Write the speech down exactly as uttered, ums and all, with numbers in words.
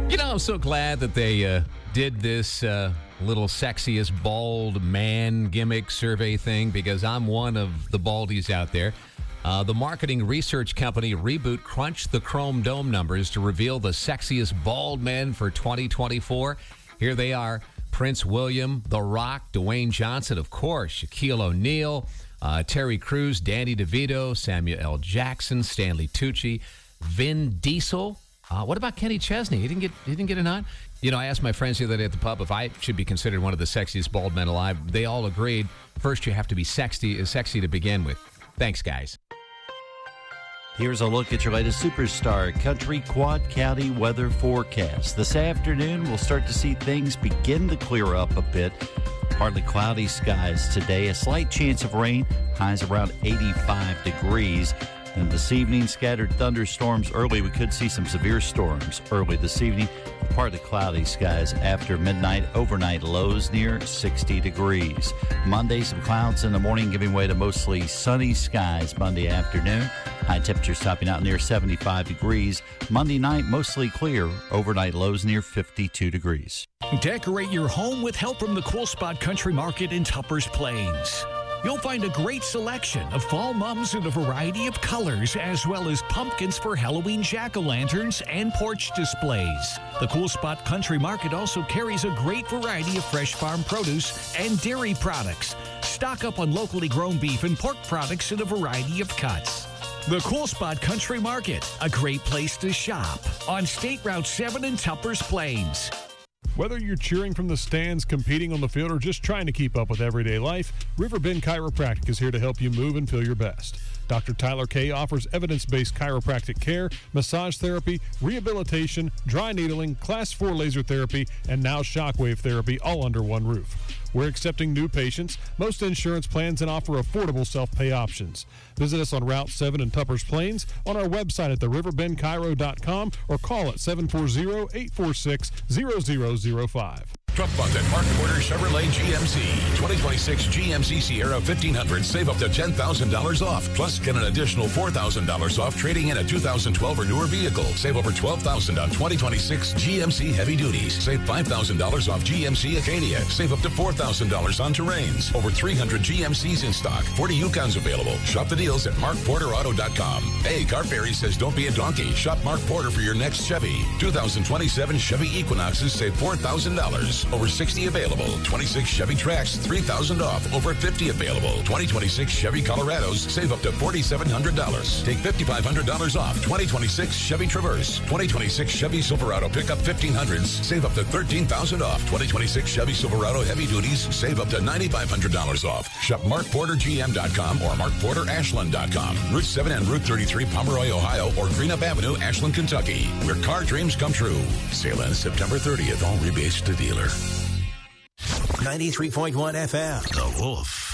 You know, I'm so glad that they uh, did this uh, little sexiest bald man gimmick survey thing, because I'm one of the baldies out there. Uh, the marketing research company Reboot crunched the Chrome Dome numbers to reveal the sexiest bald men for twenty twenty-four. Here they are: Prince William, The Rock, Dwayne Johnson, of course, Shaquille O'Neal, uh, Terry Crews, Danny DeVito, Samuel L. Jackson, Stanley Tucci, Vin Diesel. Uh, what about Kenny Chesney? He didn't get he didn't get a nod. You know, I asked my friends the other day at the pub if I should be considered one of the sexiest bald men alive. They all agreed. First, you have to be sexy, sexy to begin with. Thanks, guys. Here's a look at your latest Superstar Country Quad County weather forecast. This afternoon, we'll start to see things begin to clear up a bit. Partly cloudy skies today. A slight chance of rain. Highs around eighty-five degrees. And this evening, scattered thunderstorms early. We could see some severe storms early this evening. Partly cloudy skies after midnight. Overnight lows near sixty degrees. Monday, some clouds in the morning, giving way to mostly sunny skies Monday afternoon. High temperatures topping out near seventy-five degrees. Monday night, mostly clear. Overnight lows near fifty-two degrees. Decorate your home with help from the Cool Spot Country Market in Tuppers Plains. You'll find a great selection of fall mums in a variety of colors, as well as pumpkins for Halloween jack-o'-lanterns and porch displays. The Cool Spot Country Market also carries a great variety of fresh farm produce and dairy products. Stock up on locally grown beef and pork products in a variety of cuts. The Cool Spot Country Market, a great place to shop on State Route seven in Tuppers Plains. Whether you're cheering from the stands, competing on the field, or just trying to keep up with everyday life, Riverbend Chiropractic is here to help you move and feel your best. Doctor Tyler Kay offers evidence-based chiropractic care, massage therapy, rehabilitation, dry needling, class four laser therapy, and now shockwave therapy, all under one roof. We're accepting new patients, most insurance plans, and offer affordable self-pay options. Visit us on Route seven in Tuppers Plains, on our website at the riverbend chiro dot com, or call at seven four zero, eight four six, zero zero zero five. Truck Month at Mark Porter Chevrolet G M C. twenty twenty-six G M C Sierra fifteen hundred. Save up to ten thousand dollars off. Plus, get an additional four thousand dollars off trading in a two thousand twelve or newer vehicle. Save over twelve thousand dollars on twenty twenty-six G M C Heavy Duties. Save five thousand dollars off G M C Acadia. Save up to four thousand dollars on Terrains. Over three hundred G M Cs in stock. forty Yukons available. Shop the deals at mark porter auto dot com. Hey, Car Fairy says don't be a donkey. Shop Mark Porter for your next Chevy. two thousand twenty-seven Chevy Equinoxes save four thousand dollars. Over sixty available. twenty-six Chevy Trax, three thousand dollars off. Over fifty available. twenty twenty-six Chevy Colorados save up to four thousand seven hundred dollars. Take five thousand five hundred dollars off. twenty twenty-six Chevy Traverse. twenty twenty-six Chevy Silverado pickup fifteen hundreds save up to thirteen thousand dollars off. twenty twenty-six Chevy Silverado Heavy Duties save up to nine thousand five hundred dollars off. Shop mark porter g m dot com or mark porter ashland dot com. Route seven and Route thirty-three, Pomeroy, Ohio, or Greenup Avenue, Ashland, Kentucky, where car dreams come true. Sale ends September thirtieth. All rebates to dealer. ninety-three point one F M. The Wolf.